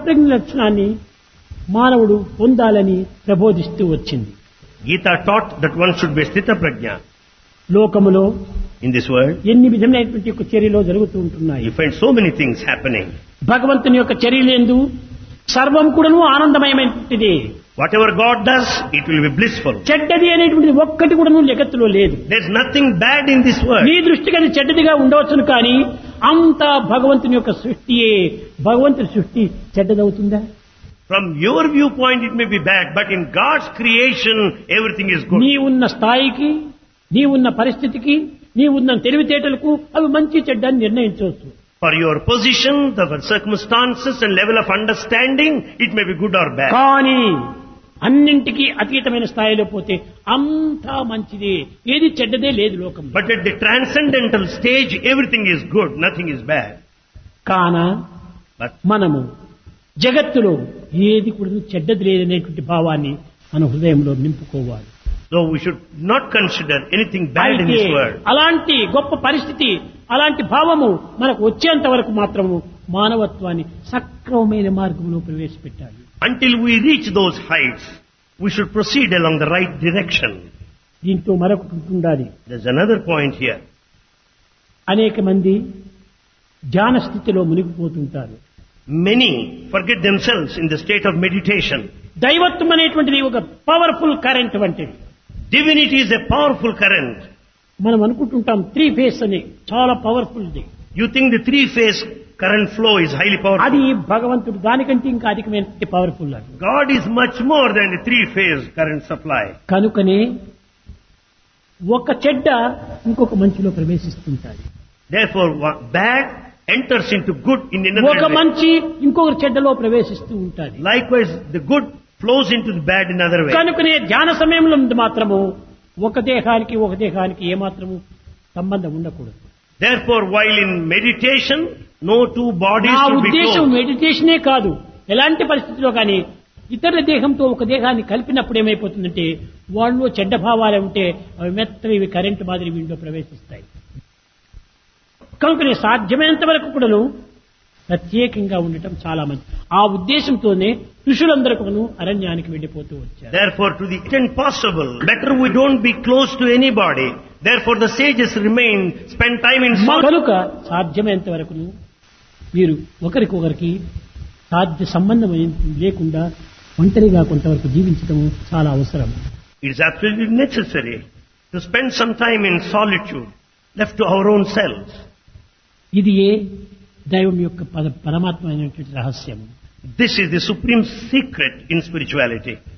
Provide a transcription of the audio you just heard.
స్థితప్రజ్ఞ లక్షణాన్ని మానవుడు పొందాలని ప్రబోధిస్తూ వచ్చింది. Gita taught that one should be sthita prajna. లోకములో In this world, ఎన్ని విధములైనటువంటి యొక్క చర్యలు జరుగుతూ ఉంటున్నాయి. you find so many things happening. భగవంతుని యొక్క చర్యలందు సర్వం కూడాను ఆనందమయమైనటువంటిది. Whatever God does, it will be blissful. చెడ్డది అనేటువంటిది ఒక్కటి కూడాను జగత్తులో లేదు. There's nothing bad in this world. నీ దృష్టికి అది చెడ్డదిగా ఉండవచ్చును కానీ అంతా భగవంతుని యొక్క సృష్టియే. భగవంతుని సృష్టి చెడ్డదవుతుందా? From your viewpoint, it may be bad, but in God's creation, everything is good. నీ ఉన్న స్థాయికి, నీ ఉన్న పరిస్థితికి, నీ ఉన్న తెలివితేటలకు అవి మంచి చెడ్డ అని నిర్ణయించవచ్చు. For your position, the circumstances and level of understanding, it may be good or bad. కానీ అన్నింటికీ అతీతమైన స్థాయిలో పోతే అంతా మంచిదే, ఏది చెడ్డదే లేదు లోకం. But at the transcendental stage, everything is good, nothing is bad. కాన But మనము జగత్తులో ఏది కూడా చెడ్డది లేదనేటువంటి భావాన్ని మన హృదయంలో నింపుకోవాలి. so we should not consider anything bad in అయితే this world. అలాంటి గొప్ప పరిస్థితి, అలాంటి భావము మనకు వచ్చేంత వరకు మాత్రము మానవత్వాన్ని సక్రమమైన మార్గంలో ప్రవేశపెట్టాలి. Until we reach those heights, we should proceed along the right direction. దీంతో మరొకటి ఉండాలి. There's another point here. అనేక మంది ధ్యాన స్థితిలో మునిగిపోతుంటారు. Many forget themselves in the state of meditation. దైవత్వం అనేటువంటిది ఒక పవర్ఫుల్ కరెంట్ వంటిది. Divinity is a powerful current. మనం అనుకుంటుంటాం 3 ఫేస్ అని, చాలా powerful the. You think the 3-phase current flow is highly powerful. అది భగవంతుడు దానికంటే ఇంకా అధికమైన పవర్ఫుల్ అది. God is much more than the 3-phase current supply. కనుకనే ఒక చెడ్డ ఇంకొక మంచిలో ప్రవేశిస్తుంటాది. Therefore, bad enters into good in another ఒక way. మంచి ఇంకొక చెడ్డలో ప్రవేశిస్తూ ఉంటాది. Likewise, the good flows into the bad in another way. కనుకనే ధ్యాన సమయంలో మాత్రము ఒక దేహానికి ఏమాత్రము సంబంధం ఉండకూడదు. Therefore, while in meditation, no two bodies నా should be ఉద్దేశం close. మెడిటేషనే కాదు, ఎలాంటి పరిస్థితిలో కానీ ఇతర దేహంతో ఒక దేహాన్ని కలిపినప్పుడు ఏమైపోతుందంటే వాళ్ళు చెడ్డ భావాలే ఉంటే అవి మెత్తవి కరెంటు మాదిరి వీటిలో ప్రవేశిస్తాయి. కనుకనే సాధ్యమైనంత వరకు కూడాను ప్రత్యేకంగా ఉండటం చాలా మంచి. ఆ ఉద్దేశంతోనే ఋషులందరూ కూడాను అరణ్యానికి వెళ్ళిపోతూ వచ్చారు. Therefore, to the extent possible, better we don't be close to anybody. Therefore, the sages remain, spend time in solitude. కనుక సాధ్యమైనంత వరకు మీరు ఒకరికొకరికి సాధ్య సంబంధం లేకుండా ఒంటరిగా కొంతవరకు జీవించడం చాలా అవసరం. It is absolutely necessary to spend some time in solitude, left to our own selves. ఇది ఏ దైవం యొక్క పరమాత్మ అయినటువంటి రహస్యం. This is the supreme secret in spirituality.